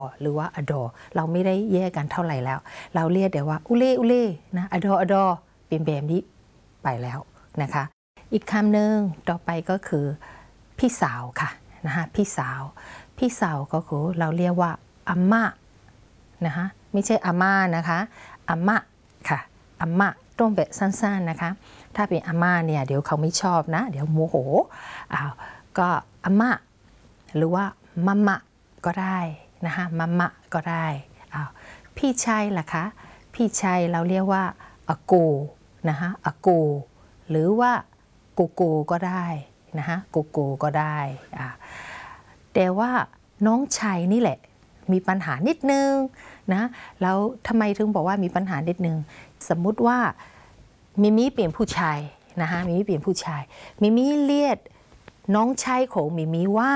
หรือว่าอดอเราไม่ได้แยกกันเท่าไหร่แล้วเราเรียกเดี๋ยวว่าอุเล่อุเล่นะอดอเป็นแบบนี้ไปแล้วนะคะอีกคำหนึ่งต่อไปก็คือพี่สาวค่ะนะคะพี่สาวก็คือเราเรียกว่าอาม่านะคะไม่ใช่อาม่านะคะอาม่าค่ะอาม่าต้องแบบสั้นๆนะคะถ้าเป็นอาม่าเนี่ยเดี๋ยวเขาไม่ชอบนะเดี๋ยวโมโหก็อาม่าหรือว่ามัมมะก็ได้นะคะมัมมะก็ได้พี่ชายล่ะคะพี่ชายเราเรียกว่าอากูนะคะอากูหรือว่ากูก็ได้นะคะกูก็ได้แต่ว่าน้องชายนี่แหละมีปัญหานิดนึงนะแล้วทำไมถึงบอกว่ามีปัญหานิดนึงสมมุติว่ามิมิเปลี่ยนผู้ชายนะคะมิมิเปลี่ยนผู้ชายมิมิเรียกน้องชายของมิมิว่า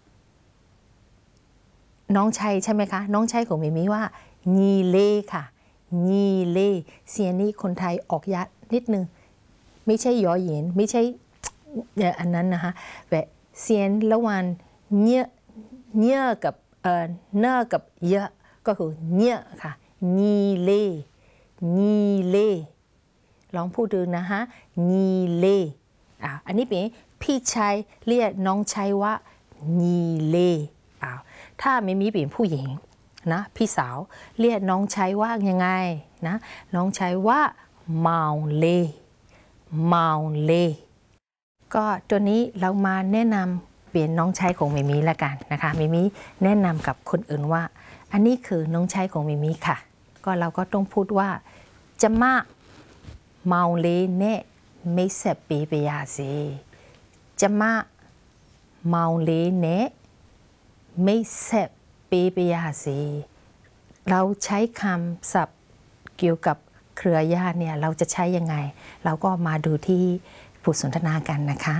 น้องชายใช่ไหมคะน้องชายของมิมิว่านีเล่ค่ะนีเล่เสียงนี้คนไทยออกยัดนิดนึงไม่ใช่ยอหยินไม่ใช่อันนั้นนะคะแบบเสียงระหว่างเนื้อกับเนื้อกับเยอะก็คือเนื้อค่ะนีเล่ลองพูดดูนะคะนีเล่อันนี้เป็นพี่ชายเรียกน้องชายว่านีเล่ถ้าไม่มีเป็นผู้หญิงนะพี่สาวเรียกน้องชายว่ายังไงนะน้องชายว่าเมาเล่ก็ตัวนี้เรามาแนะนำเปลี่ยนน้องชายของมิมิละกันนะคะมิมิแนะนำกับคนอื่นว่าอันนี้คือน้องชายของมิมิค่ะก็เราก็ต้องพูดว่าจะมาเมาเล่เน่ไม่เสพปีไปยาสิจะมาเมาเล่เน่ไม่เสพปีไปยาสิเราใช้คำศัพท์เกี่ยวกับเครือญาติเนี่ยเราจะใช้ยังไงเราก็มาดูที่บทสนทนากันนะคะ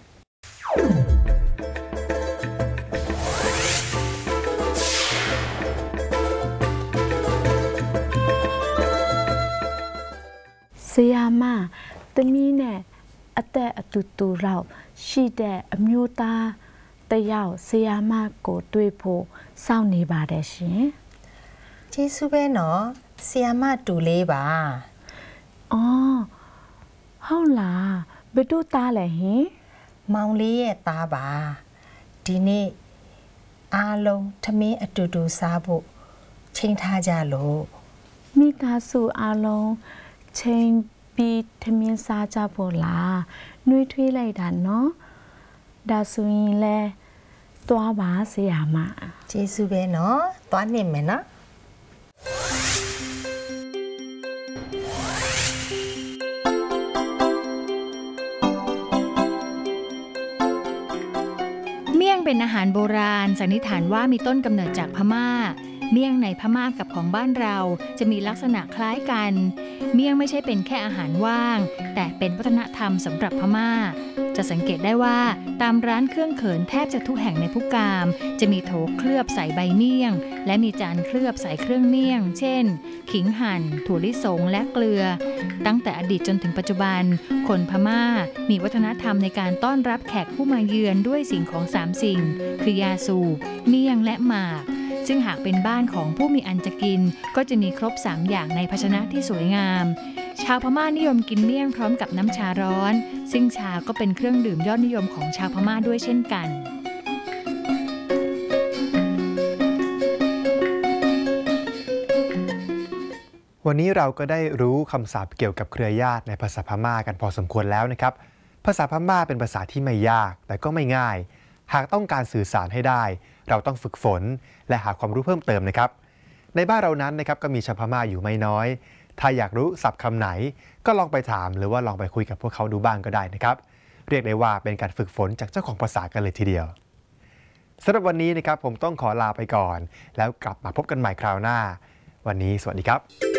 ဆရာမသမီးနဲ့အသက်အတူတူလောက်ရှိတဲ့အမျိုးသားတယောက်ဆရာမကိုတွေ့ဖို့စောင့်နေပါတယ်ရှင်ကျေးဇူးပဲနော်ဆရာမတူလေးပါအော်ဟုတ်လားဘယ်သူသားလဲဟင်မောင်လေးရဲ့သားပါဒီနေ့အားလုံးထမင်းအတူတူစားဖို့ချိန်ထားကြလို့မိသားစုအားလုံးချိန်ပြီးထမင်းစားကြဖို့လားနှွေးထွေးလိုက်တာနော်ဒါဆိုရင်လဲသွားပါဆရာမကျေးဇူးပဲနော်သွားနေမယ်နော်เมี่ยงเป็นอาหารโบราณสันนิษฐานว่ามีต้นกำเนิดจากพม่าเมี่ยงในพม่ากับของบ้านเราจะมีลักษณะคล้ายกันเมี่ยงไม่ใช่เป็นแค่อาหารว่างแต่เป็นวัฒนธรรมสำหรับพม่าจะสังเกตได้ว่าตามร้านเครื่องเขินแทบจะทุกแห่งในพุกามจะมีโถเคลือบใส่ใบเมี่ยงและมีจานเคลือบใส่เครื่องเมี่ยงเช่นขิงหั่นถั่วลิสงและเกลือตั้งแต่อดีตจนถึงปัจจุบันคนพม่ามีวัฒนธรรมในการต้อนรับแขกผู้มาเยือนด้วยสิ่งของ3สิ่งคือยาสูบเมี่ยงและหมากซึ่งหากเป็นบ้านของผู้มีอันจะกินก็จะมีครบ3อย่างในภาชนะที่สวยงามชาวพม่านิยมกินเมี่ยงพร้อมกับน้ำชาร้อนซึ่งชาก็เป็นเครื่องดื่มยอดนิยมของชาวพม่าด้วยเช่นกันวันนี้เราก็ได้รู้คำศัพท์เกี่ยวกับเครือญาติในภาษาพม่ากันพอสมควรแล้วนะครับภาษาพม่าเป็นภาษาที่ไม่ยากแต่ก็ไม่ง่ายหากต้องการสื่อสารให้ได้เราต้องฝึกฝนและหาความรู้เพิ่มเติมนะครับในบ้านเรานั้นนะครับก็มีชาวพม่าอยู่ไม่น้อยถ้าอยากรู้ศัพท์คำไหนก็ลองไปถามหรือว่าลองไปคุยกับพวกเขาดูบ้างก็ได้นะครับเรียกได้ว่าเป็นการฝึกฝนจากเจ้าของภาษากันเลยทีเดียวสำหรับวันนี้นะครับผมต้องขอลาไปก่อนแล้วกลับมาพบกันใหม่คราวหน้าวันนี้สวัสดีครับ